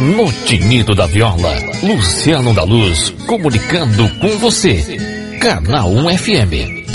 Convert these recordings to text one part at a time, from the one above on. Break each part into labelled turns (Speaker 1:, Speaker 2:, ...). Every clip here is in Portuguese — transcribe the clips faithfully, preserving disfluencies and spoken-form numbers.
Speaker 1: No tinido da viola, Luciano da Luz, comunicando com você. Canal um F M.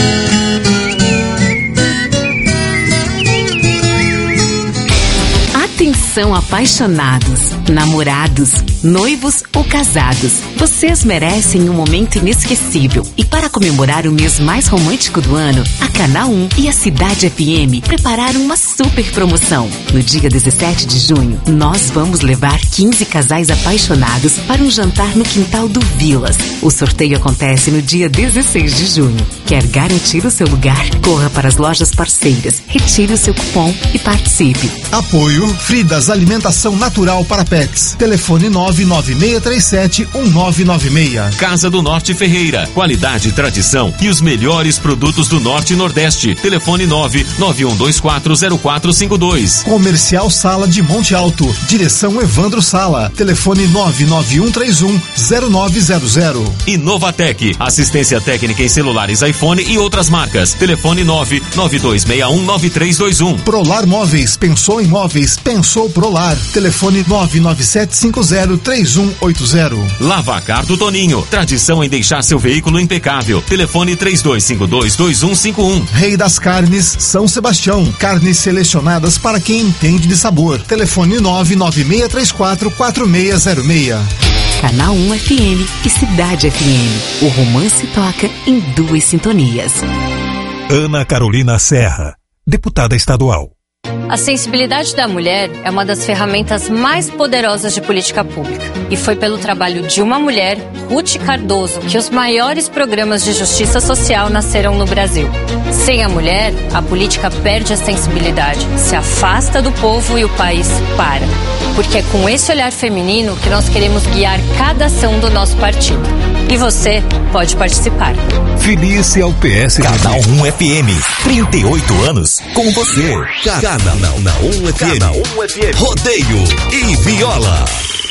Speaker 2: Atenção, apaixonados, namorados, noivos ou casados. Vocês merecem um momento inesquecível. E para comemorar o mês mais romântico do ano, a Canal um e a Cidade F M prepararam uma super promoção. No dia dezessete de junho, nós vamos levar quinze casais apaixonados para um jantar no quintal do Vilas. O sorteio acontece no dia dezesseis de junho. Quer garantir o seu lugar? Corra para as lojas parceiras, retire o seu cupom e participe.
Speaker 3: Apoio Fridas Alimentação Natural para Pets. Telefone nove nove seis três sete um nove nove seis.
Speaker 4: Casa do Norte Ferreira. Qualidade, tradição e os melhores produtos do Norte e Nordeste. Telefone nove nove um dois quatro zero quatro cinco dois.
Speaker 3: Comercial Sala de Monte Alto. Direção Evandro Sala. Telefone nove nove um três um zero nove zero zero.
Speaker 4: Inovatec. Assistência técnica em celulares iPhone e outras marcas. Telefone nove nove dois seis um nove três dois um.
Speaker 3: Prolar Móveis. Pensou em móveis? Pensou Prolar. Telefone nove nove sete cinco zero três um oito zero.
Speaker 4: Lavacar do Toninho. Tradição em deixar seu veículo impecável. Telefone três dois cinco dois dois um cinco um.
Speaker 3: Rei das Carnes, São Sebastião. Carnes selecionadas para quem entende de sabor. Telefone nove nove seis três quatro quatro seis zero seis.
Speaker 2: Canal um F M e Cidade F M. O romance toca em duas sintonias.
Speaker 5: Ana Carolina Serra, deputada estadual.
Speaker 6: A sensibilidade da mulher é uma das ferramentas mais poderosas de política pública. E foi pelo trabalho de uma mulher, Ruth Cardoso, que os maiores programas de justiça social nasceram no Brasil. Sem a mulher, a política perde a sensibilidade, se afasta do povo e o país para. Porque é com esse olhar feminino que nós queremos guiar cada ação do nosso partido. E você pode participar.
Speaker 5: Filie-se ao P S D B.
Speaker 7: Canal um F M, trinta e oito anos com você. Canal um F M, Rodeio e Viola.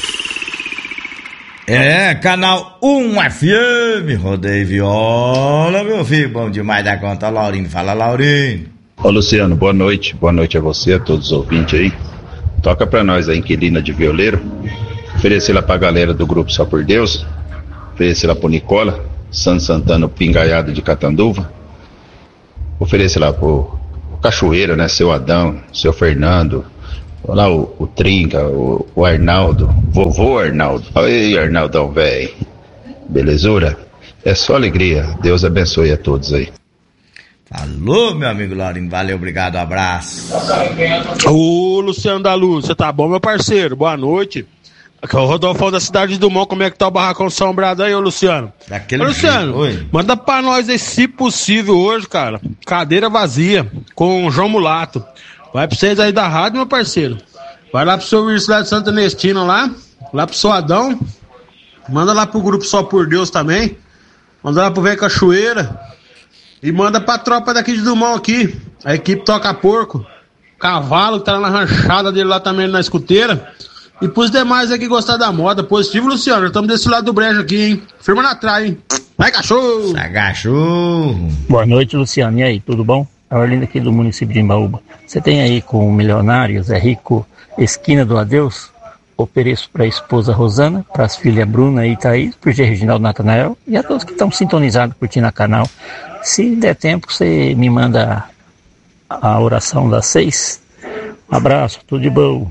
Speaker 8: É, Canal um F M, Rodeio e Viola, meu filho, bom demais da conta, Laurinho, fala Laurinho.
Speaker 9: Ô Luciano, boa noite, boa noite a você, a todos os ouvintes aí. Toca pra nós a Inquilina de Violeiro, oferecer lá pra galera do grupo Só por Deus, oferecer lá pro Nicola, San Santana, Pingaiado de Catanduva, oferecer lá pro Cachoeira, né, seu Adão, seu Fernando, lá o, o Trinca, o, o Arnaldo, vovô Arnaldo, ei Arnaldão velho, belezura? É só alegria, Deus abençoe a todos aí.
Speaker 8: Falou, meu amigo Laurinho, valeu, obrigado, um abraço.
Speaker 10: Ô Luciano da Luz, você tá bom, meu parceiro? Boa noite. Aqui é o Rodolfo da cidade de Dumont. Como é que tá o barracão assombrado aí, ô Luciano?
Speaker 8: Daquele
Speaker 10: ô Luciano,
Speaker 8: jeito,
Speaker 10: manda pra nós aí, se possível, hoje, cara, cadeira vazia, com o João Mulato. Vai pra vocês aí da rádio, meu parceiro. Vai lá pro seu Wilson lá de Santa Ernestina lá, lá pro seu Adão. Manda lá pro grupo Só por Deus também. Manda lá pro Velho Cachoeira. E manda pra tropa daqui de Dumont aqui. A equipe Toca Porco. Cavalo que tá lá na ranchada dele lá também na escuteira. E pros demais aí que gostar da moda. Positivo, Luciano. Estamos desse lado do brejo aqui, hein? Firma na trás, hein? Vai, cachorro!
Speaker 8: Vai, cachorro!
Speaker 11: Boa noite, Luciano. E aí, tudo bom? A Orlinda aqui do município de Embaúba. Você tem aí com o milionário Zé Rico, esquina do Adeus? Ofereço para a esposa Rosana, para as filhas Bruna e Thaís, para o G. Reginaldo Natanael e a todos que estão sintonizados curtindo a canal. Se der tempo, você me manda a oração das seis. Um abraço, tudo de bom.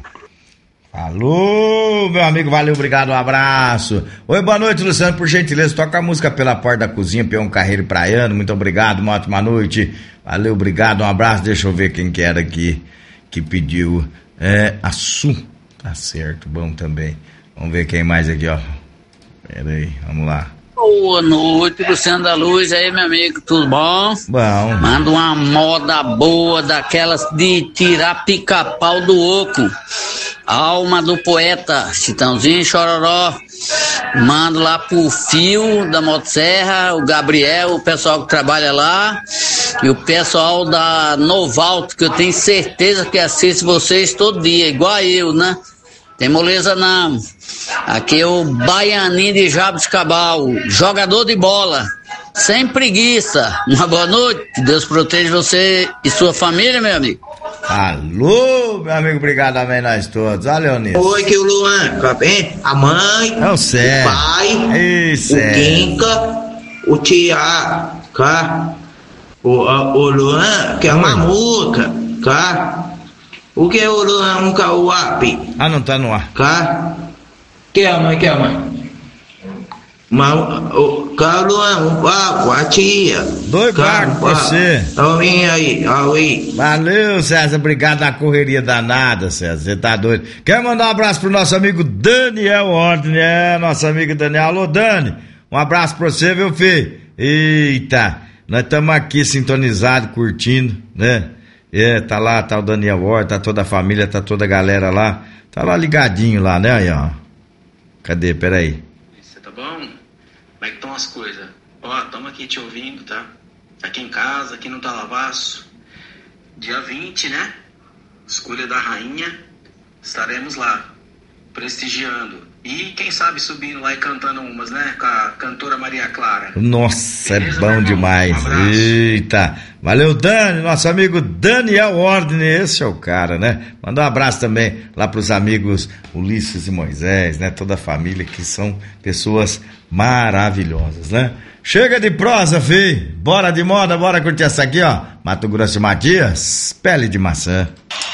Speaker 8: Alô, meu amigo, valeu, obrigado, um abraço. Oi, boa noite, Luciano, por gentileza, toca a música Pela Porta da Cozinha, Peão Carreiro Praiano, muito obrigado, uma ótima noite, valeu, obrigado, um abraço, deixa eu ver quem que era aqui, que pediu, é, a Su, tá certo, bom também, vamos ver quem mais aqui, ó, pera aí, vamos lá.
Speaker 12: Boa noite, Luciano da Luz, aí meu amigo, tudo bom?
Speaker 8: Bom.
Speaker 12: Manda uma moda boa daquelas de tirar pica-pau do oco. Alma do Poeta, Chitãozinho e Chororó. Mando lá pro Fio da Motosserra, o Gabriel, o pessoal que trabalha lá e o pessoal da Novalto, que eu tenho certeza que assiste vocês todo dia, igual eu, né? Tem moleza não. Aqui é o Baianinho de Jabuticabal, jogador de bola, sem preguiça. Uma boa noite, Deus proteja você e sua família, meu amigo.
Speaker 8: Alô, meu amigo, obrigado também nós todos. Olha, Leonilson.
Speaker 13: Oi, que o Luan, tá bem? A mãe,
Speaker 8: é o, Cé.
Speaker 13: o pai,
Speaker 8: Isso,
Speaker 13: o Quinca, o Tiago, tá? O, a, o Luan, que é uma muca, tá? O que é o Luan, um cauapi?
Speaker 8: Ah, não tá no ar.
Speaker 13: Tá? Que é a mãe, que é a mãe? Mas o Luan, um papo, a tia.
Speaker 8: Dois barcos pra você.
Speaker 13: Alvinho aí, aí.
Speaker 8: Valeu, César, obrigado na correria danada, César, você tá doido. Quer mandar um abraço pro nosso amigo Daniel Ordem, é, nosso amigo Daniel. Alô, Dani, um abraço pra você, viu, filho? Eita, nós estamos aqui sintonizados, curtindo, né? É, tá lá, tá o Daniel Ordem, tá toda a família, tá toda a galera lá. Tá lá ligadinho lá, né, aí, ó. Cadê? Peraí.
Speaker 14: Você tá bom? Como é que estão as coisas? Ó, estamos aqui te ouvindo, tá? Aqui em casa, aqui no Talavaço. Dia vinte, né? Escolha da Rainha. Estaremos lá, prestigiando. E quem sabe subindo lá e cantando umas, né? Com a cantora Maria Clara.
Speaker 8: Nossa,
Speaker 14: beleza,
Speaker 8: é bom demais. Um Eita. Valeu, Dani, nosso amigo Daniel Ordem, esse é o cara, né? Mandar um abraço também lá pros amigos Ulisses e Moisés, né? Toda a família que são pessoas maravilhosas, né? Chega de prosa, filho. Bora de moda, bora curtir essa aqui, ó. Mato Grosso e Matias, Pele de Maçã.